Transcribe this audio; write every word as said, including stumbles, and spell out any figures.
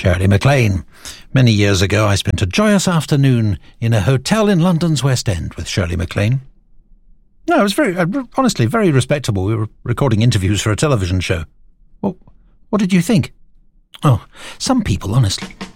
Shirley MacLaine. Many years ago, I spent a joyous afternoon in a hotel in London's West End with Shirley MacLaine. No, it was very, uh, honestly, very respectable. We were recording interviews for a television show. Well, what did you think? Oh, some people, honestly.